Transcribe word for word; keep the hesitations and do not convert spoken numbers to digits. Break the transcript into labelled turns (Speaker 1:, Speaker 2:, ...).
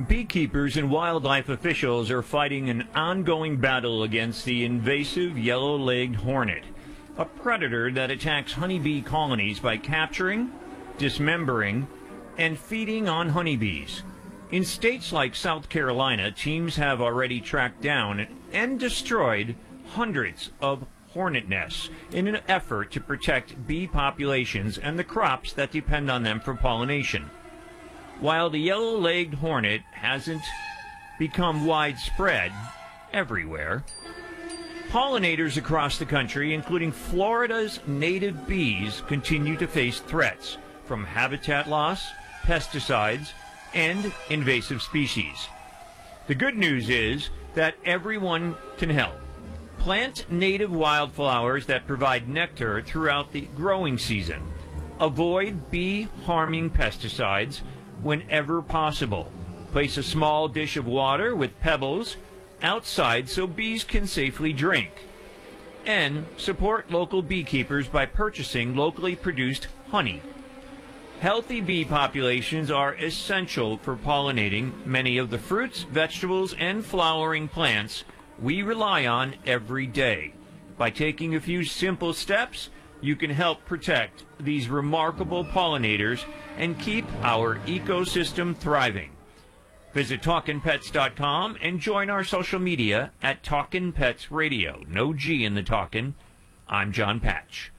Speaker 1: Beekeepers and wildlife officials are fighting an ongoing battle against the invasive yellow-legged hornet, a predator that attacks honeybee colonies by capturing, dismembering, and feeding on honeybees. In states like South Carolina, teams have already tracked down and destroyed hundreds of hornet nests in an effort to protect bee populations and the crops that depend on them for pollination. While the yellow-legged hornet hasn't become widespread everywhere, pollinators across the country, including Florida's native bees, continue to face threats from habitat loss, pesticides, and invasive species. The good news is that everyone can help. Plant native wildflowers that provide nectar throughout the growing season. Avoid bee-harming pesticides whenever possible. Place a small dish of water with pebbles outside so bees can safely drink. And support local beekeepers by purchasing locally produced honey. Healthy bee populations are essential for pollinating many of the fruits, vegetables, and flowering plants we rely on every day. By taking a few simple steps, you can help protect these remarkable pollinators and keep our ecosystem thriving. Visit talkin pets dot com and join our social media at Talkin' Pets Radio. No G in the Talkin'. I'm John Patch.